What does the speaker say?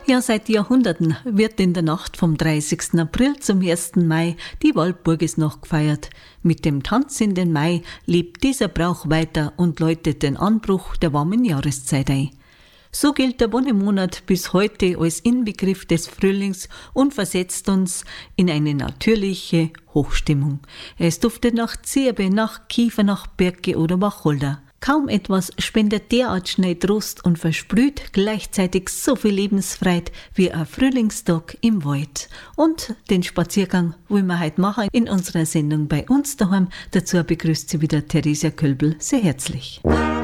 Ja, seit Jahrhunderten wird in der Nacht vom 30. April zum 1. Mai die Walpurgisnacht gefeiert. Mit dem Tanz in den Mai lebt dieser Brauch weiter und läutet den Anbruch der warmen Jahreszeit ein. So gilt der Wonnemonat bis heute als Inbegriff des Frühlings und versetzt uns in eine natürliche Hochstimmung. Es duftet nach Zirbe, nach Kiefer, nach Birke oder Wacholder. Kaum etwas spendet derart schnell Trost und versprüht gleichzeitig so viel Lebensfreude wie ein Frühlingstag im Wald. Und den Spaziergang wollen wir heute machen in unserer Sendung bei uns daheim. Dazu begrüßt sie wieder Theresia Kölbl sehr herzlich.